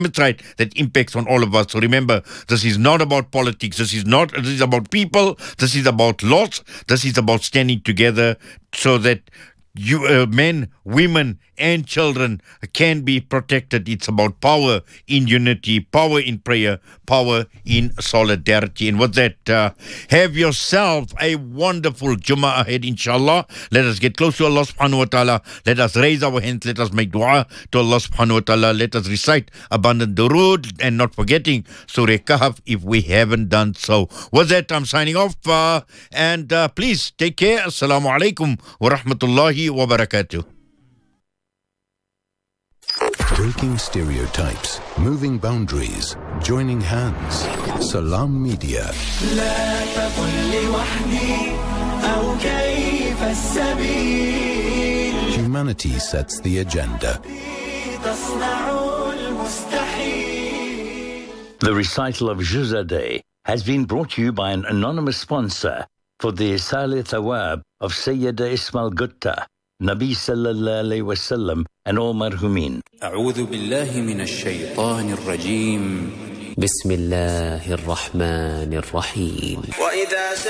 right, that impacts on all of us. So remember, this is not about politics. This is about people. This is about laws. This is about standing together so that men, women, and children can be protected. It's about power in unity, power in prayer, power in solidarity. And with that, have yourself a wonderful Jummah ahead, inshallah. Let us get close to Allah subhanahu wa ta'ala. Let us raise our hands. Let us make dua to Allah subhanahu wa ta'ala. Let us recite abundant durood and not forgetting Surah Kahf if we haven't done so. With that, I'm signing off. And please take care. Assalamu alaikum wa rahmatullahi wa barakatuh. Breaking stereotypes, moving boundaries, joining hands. Salam Media. Humanity sets the agenda. The recital of Juzadeh has been brought to you by an anonymous sponsor for the Isal Thawab of Sayyida Ismail Gutta, Nabi sallallahu alayhi wa sallam, and all marhumin. أعوذ بالله من الشيطان الرجيم. بسم الله الرحمن الرحيم.